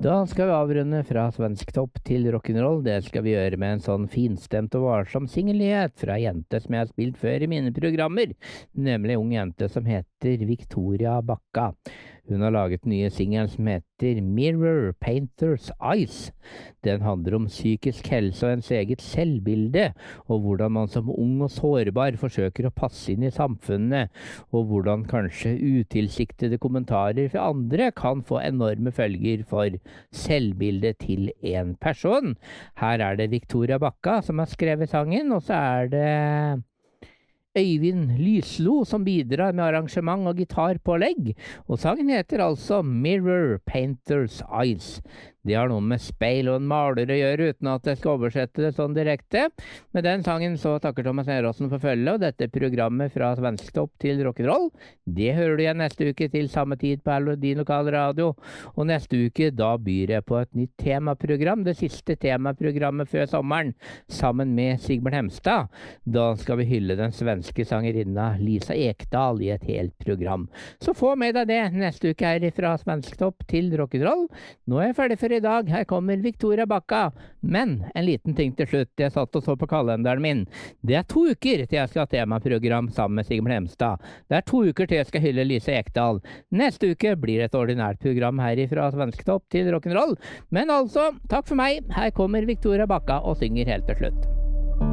Da skal vi avrunde fra svensktopp til rock'n'roll. Det skal vi gjøre med en sånn finstemt og varsom singelnyhet fra en jente som jeg har spilt før i mine programmer, nemlig en ung jente som heter Victoria Bakka. Hun har laget nye singel som heter Mirror Painter's Eyes. Den handler om psykisk helse og ens eget selvbilde, og hvordan man som ung og sårbar forsøker å passe inn i samfunnet, og hvordan kanskje utilsiktede kommentarer fra andre kan få enorme følger for selvbildet til en person. Her er det Victoria Bakka som har skrevet sangen, og så er det Øyvind Lyslo som bidrar med arrangement og gitarpålegg, og sangen heter altså Mirror Painter's Eyes. Det har noe med speil og en maler å gjøre, uten at jeg skal oversette det sånn direkte. Med den sangen så takker Thomas Neråsen for følge, og dette programmet fra svensktopp til rock'n'roll, det hører du igjen neste uke til samme tid på din lokale radio. Og neste uke da byr jeg på et nytt temaprogram, det siste temaprogrammet før sommeren, sammen med Sigbjørn Hemstad. Da skal vi hylle den svenske sangerinna Lisa Ekdahl i et helt program. Så få med deg det neste uke her fra svensktopp til rock'n'roll. Nå er jeg ferdig for i dag. Her kommer Victoria Bakka. Men en liten ting til slutt. Jeg satt og så på kalenderen min. Det er 2 uker til jeg skal ha temaprogram sammen med Sigbjørn Hemstad. Det er 2 uker til jeg skal hylle Lisa Ekdahl. Neste uke blir det et ordinært program her fra svensktopp til rock'n'roll. Men altså, takk for meg. Her kommer Victoria Bakka og synger helt til slutt.